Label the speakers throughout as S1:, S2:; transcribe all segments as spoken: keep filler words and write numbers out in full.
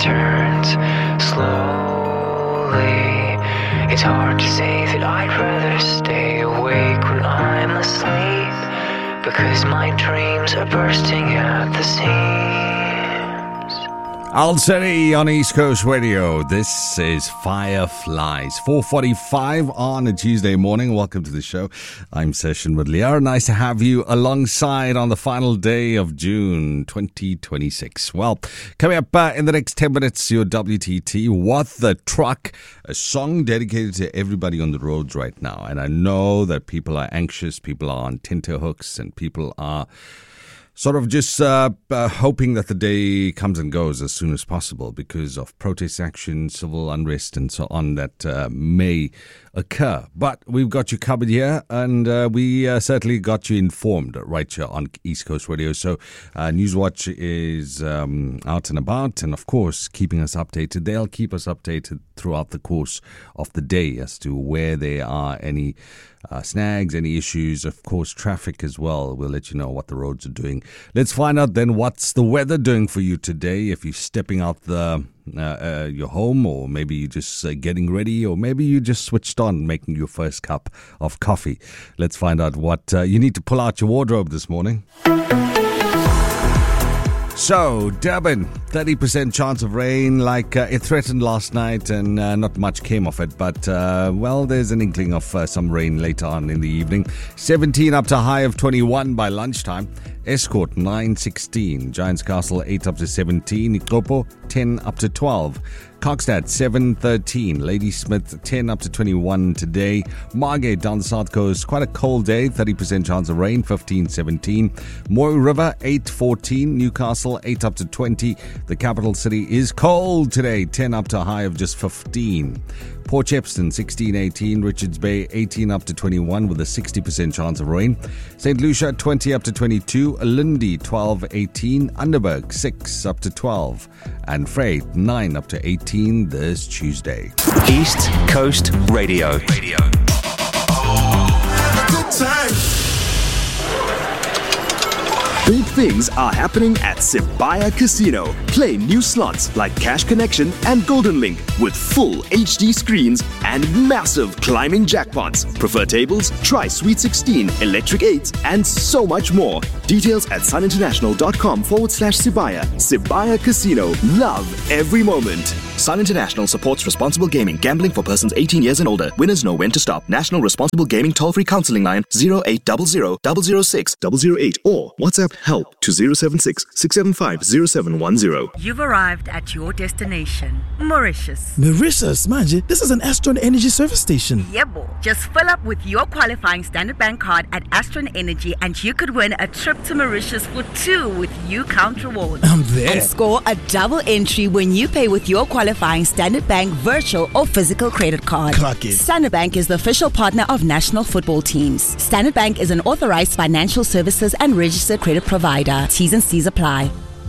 S1: returns slowly. It's hard to say that I'd rather stay awake when I'm asleep, because my dreams are bursting at the seams.
S2: Al Seri on East Coast Radio. This is Fireflies. four forty-five on a Tuesday morning. Welcome to the show. I'm Session with Liara. Nice to have you alongside on the final day of June twenty twenty-six. Well, coming up uh, in the next ten minutes, your W T T, What the Truck, a song dedicated to everybody on the roads right now. And I know that people are anxious, people are on tenterhooks, and people are sort of just uh, uh, hoping that the day comes and goes as soon as possible because of protest action, civil unrest, and so on that uh, may occur. But we've got you covered here, and uh, we uh, certainly got you informed right here on East Coast Radio. So uh, Newswatch is um, out and about, and of course keeping us updated. They'll keep us updated throughout the course of the day as to where there are any Uh, snags, any issues, of course, traffic as well. We'll let you know what the roads are doing. Let's find out then what's the weather doing for you today. If you're stepping out the uh, uh, your home, or maybe you're just uh, getting ready, or maybe you just switched on making your first cup of coffee. Let's find out what uh, you need to pull out your wardrobe this morning. So, Durban, thirty percent chance of rain like uh, it threatened last night, and uh, not much came of it. But, uh, well, there's an inkling of uh, some rain later on in the evening. seventeen up to high of twenty-one by lunchtime. Escort, nine sixteen. Giants Castle, eight up to seventeen. Ikopo, ten up to twelve. Kokstad, seven thirteen. Ladysmith, ten up to twenty-one today. Margate down the south coast, quite a cold day, thirty percent chance of rain, fifteen seventeen. Moy River, eight fourteen. Newcastle, eight up to twenty. The capital city is cold today, ten up to a high of just fifteen. Port Shepstone, sixteen eighteen. Richards Bay, eighteen up to twenty-one with a sixty percent chance of rain. Saint Lucia, twenty up to twenty-two. Lundy, twelve eighteen. Underberg, six up to twelve. And Freight, nine up to eighteen this Tuesday.
S3: East Coast Radio. Radio.
S4: Good times.
S5: Big things are happening at Sibaya Casino. Play new slots like Cash Connection and Golden Link with full H D screens and massive climbing jackpots. Prefer tables? Try Sweet sixteen, Electric eight, and so much more. Details at suninternational.com forward slash Sibaya. Sibaya Casino. Love every moment. Sun International supports responsible gaming. Gambling for persons eighteen years and older. Winners know when to stop. National Responsible Gaming toll-free counseling line zero eight zero zero zero zero six zero zero eight or WhatsApp help to zero seven six six seven five zero seven one zero.
S6: You've arrived at your destination, Mauritius.
S7: Mauritius, manje, this is an Astron Energy service station.
S6: Yeah, boy. Just fill up with your qualifying Standard Bank card at Astron Energy and you could win a trip to Mauritius for two with U Count Rewards.
S7: I'm there.
S6: And score a double entry when you pay with your qualifying Standard Bank virtual or physical credit card.
S7: Clock it.
S6: Standard Bank is the official partner of national football teams. Standard Bank is an authorized financial services and registered credit provider. T's and C's apply.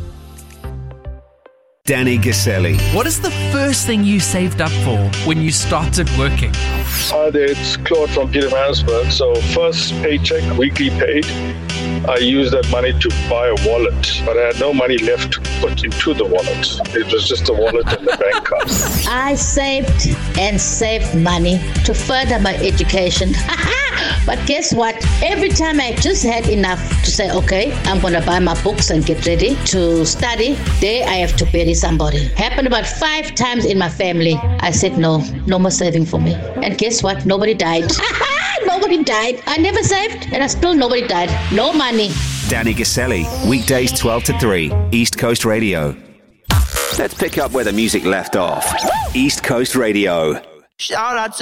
S3: Danny Gaselli.
S8: What is the first thing you saved up for when you started working?
S9: Hi there, it's Claude from Pietermaritzburg. So first paycheck, weekly paid, I used that money to buy a wallet, but I had no money left to put into the wallet. It was just a wallet and the bank card.
S10: I saved and saved money to further my education. But guess what? Every time I just had enough to say, okay, I'm going to buy my books and get ready to study, there I have to bury somebody. Happened about five times in my family. I said, no, no more saving for me. And guess what? Nobody died. Nobody died. I never saved, and I still nobody died. No money.
S3: Danny Gaselli, weekdays twelve to three, East Coast Radio. Let's pick up where the music left off. East Coast Radio.
S11: Shout out to